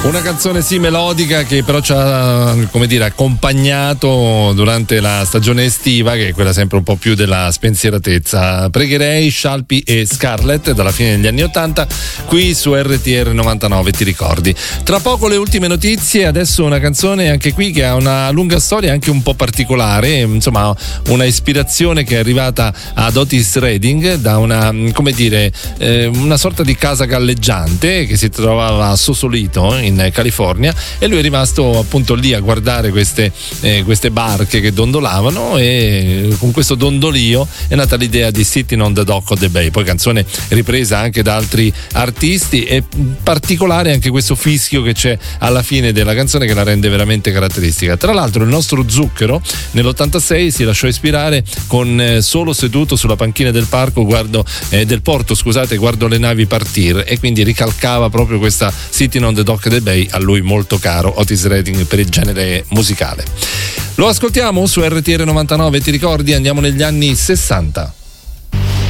Una canzone sì melodica che però ci ha, come dire, accompagnato durante la stagione estiva, che è quella sempre un po' più della spensieratezza. Pregherei, Scialpi e Scarlett dalla fine degli anni 80 qui su RTR 99, ti ricordi. Tra poco le ultime notizie, adesso una canzone anche qui che ha una lunga storia anche un po' particolare, insomma una ispirazione che è arrivata ad Otis Redding da una, come dire, una sorta di casa galleggiante che si trovava a Sausalito in California, e lui è rimasto appunto lì a guardare queste barche che dondolavano, e con questo dondolio è nata l'idea di Sitting on the Dock of the Bay, poi canzone ripresa anche da altri artisti, e particolare anche questo fischio che c'è alla fine della canzone che la rende veramente caratteristica. Tra l'altro il nostro Zucchero nell'86 si lasciò ispirare con Solo seduto sulla panchina del porto, guardo le navi partire, e quindi ricalcava proprio questa Sitting on the Dock of the Bay, a lui molto caro, Otis Redding, per il genere musicale. Lo ascoltiamo su RTR 99, ti ricordi? Andiamo negli anni 60.